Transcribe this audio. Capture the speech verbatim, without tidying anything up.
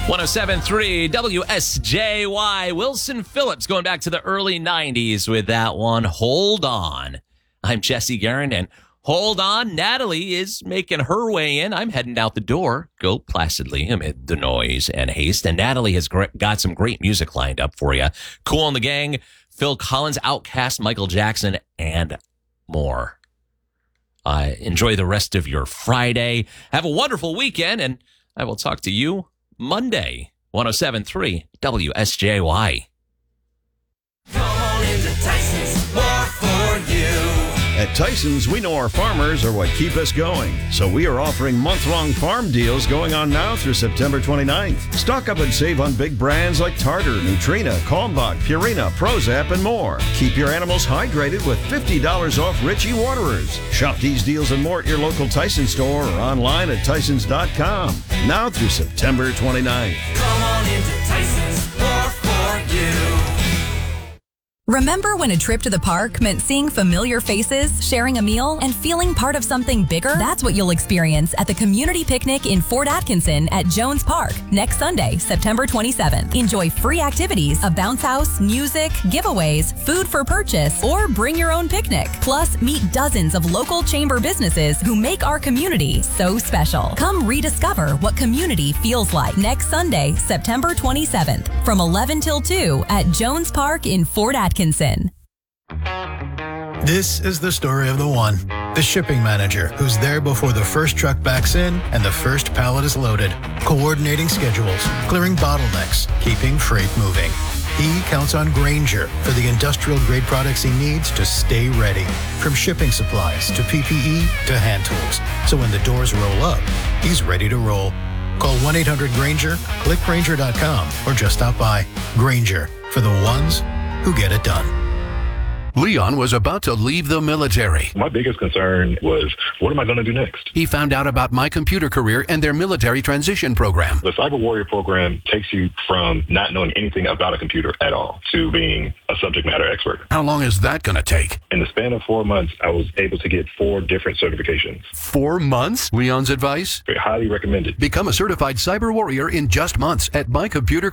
one oh seven point three W S J Y. Wilson Phillips going back to the early nineties with that one. Hold on. I'm Jesse Guerin, and hold on. Natalie is making her way in. I'm heading out the door. Go placidly amid the noise and haste. And Natalie has gr- got some great music lined up for you. Kool and the Gang, Phil Collins, Outkast, Michael Jackson, and more. Uh, enjoy the rest of your Friday. Have a wonderful weekend, and I will talk to you Monday. one oh seven point three W S J Y. Come on into Tyson's, more for you. At Tyson's, we know our farmers are what keep us going. So we are offering month-long farm deals going on now through September twenty-ninth. Stock up and save on big brands like Tartar, Nutrina, Kalmbach, Purina, Prozap, and more. Keep your animals hydrated with fifty dollars off Ritchie Waterers. Shop these deals and more at your local Tyson store or online at Tysons dot com. Now through September twenty-ninth. Come on into Tyson's, more for you. Remember when a trip to the park meant seeing familiar faces, sharing a meal, and feeling part of something bigger? That's what you'll experience at the Community Picnic in Fort Atkinson at Jones Park next Sunday, September twenty-seventh. Enjoy free activities, a bounce house, music, giveaways, food for purchase, or bring your own picnic. Plus, meet dozens of local chamber businesses who make our community so special. Come rediscover what community feels like next Sunday, September twenty-seventh, from eleven till two at Jones Park in Fort Atkinson. Atkinson. This is the story of the one, the shipping manager who's there before the first truck backs in and the first pallet is loaded, coordinating schedules, clearing bottlenecks, keeping freight moving. He counts on Grainger for the industrial-grade products he needs to stay ready, from shipping supplies to P P E to hand tools. So when the doors roll up, he's ready to roll. Call one eight hundred Grainger, click Grainger dot com, or just stop by. Grainger, for the ones who get it done. Leon was about to leave the military. My biggest concern was, what am I going to do next? He found out about My Computer Career and their military transition program. The Cyber Warrior program takes you from not knowing anything about a computer at all to being a subject matter expert. How long is that going to take? In the span of four months, I was able to get four different certifications. Four months? Leon's advice? Highly recommended. Become a certified cyber warrior in just months at My Computer